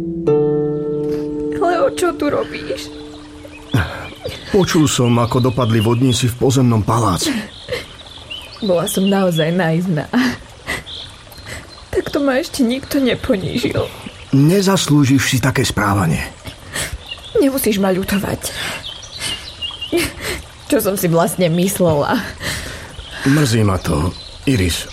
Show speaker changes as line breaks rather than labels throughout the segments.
Leo, čo tu robíš?
Počul som, ako dopadli vodníci v pozemnom paláci.
Bola som naozaj naivná. Takto ma ešte nikto neponížil.
Nezaslúžiš si také správanie.
Nemusíš ma ľutovať. Čo som si vlastne myslela?
Mrzí ma to, Iris.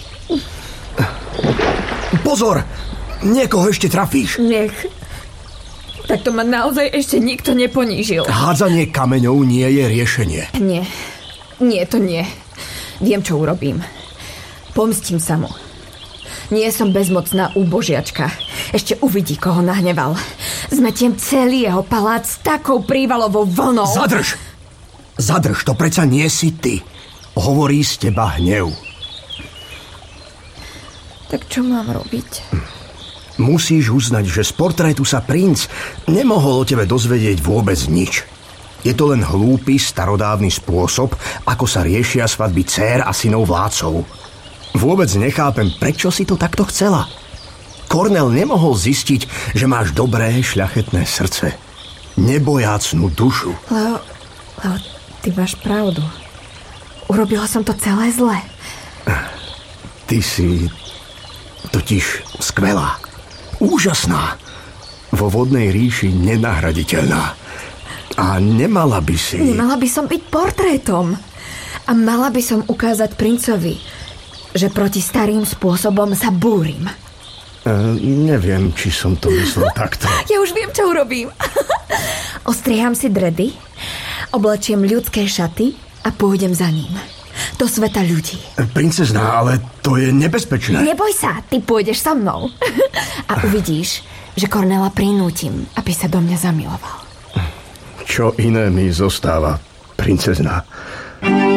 Pozor! Niekoho ešte trafíš.
Nech. Takto ma naozaj ešte nikto neponížil.
Hádzanie kameňov nie je riešenie.
Nie. Nie, to nie. Viem, čo urobím. Pomstím sa mu. Nie som bezmocná úbožiačka. Ešte uvidí, koho nahneval. Zmetiem celý jeho palác s takou prívalovou vlnou.
Zadrž! Zadrž, to predsa nie si ty. Hovorí z teba hnev.
Tak čo mám robiť?
Musíš uznať, že z portrétu sa princ nemohol o tebe dozvedieť vôbec nič. Je to len hlúpy, starodávny spôsob, ako sa riešia svadby dcér a synov vládcov. Vôbec nechápem, prečo si to takto chcela. Cornel nemohol zistiť, že máš dobré, šľachetné srdce. Nebojácnú dušu.
Leo, ty máš pravdu. Urobila som to celé zle.
Ty si totiž skvelá. Úžasná. Vo vodnej ríši nenahraditeľná. A nemala by si...
Nemala by som byť portrétom. A mala by som ukázať princovi, že proti starým spôsobom sa búrim.
Neviem, či som to myslel takto.
Ja už viem, čo urobím. Ostrieham si dredy, oblečiem ľudské šaty a pôjdem za ním. Do sveta ľudí.
Princezná, ale to je nebezpečné.
Neboj sa, ty pôjdeš so mnou. A uvidíš, že Cornela prinútim, aby sa do mňa zamiloval.
Čo iné mi zostáva, princezná?